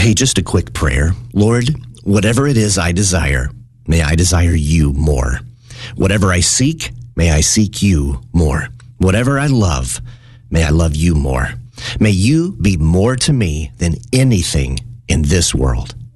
Hey, just a quick prayer. Lord, whatever it is I desire, may I desire you more. Whatever I seek, may I seek you more. Whatever I love, may I love you more. May you be more to me than anything in this world.